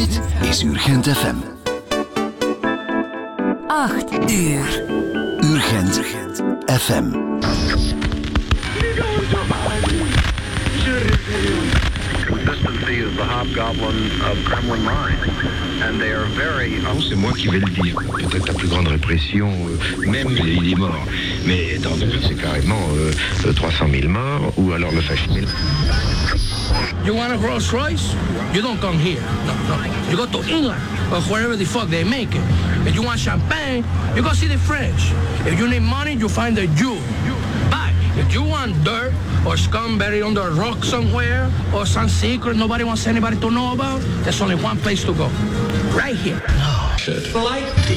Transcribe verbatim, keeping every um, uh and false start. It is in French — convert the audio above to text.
Dit is Urgent F M. acht uur. Urgent F M. Consistency is the hobgoblin of Kremlin mind, and they are very. C'est moi qui vais le dire. Peut-être la plus grande répression, euh, même il est mort. Mais dans deux cas, c'est carrément euh, trois cent mille morts, ou alors le fascisme. You want a Rolls Royce? You don't come here. No, no. You go to England or wherever the fuck they make it. If you want champagne, you go see the French. If you need money, you find a Jew. But if you want dirt or scum buried under a rock somewhere or some secret nobody wants anybody to know about, there's only one place to go. Right here. Shit.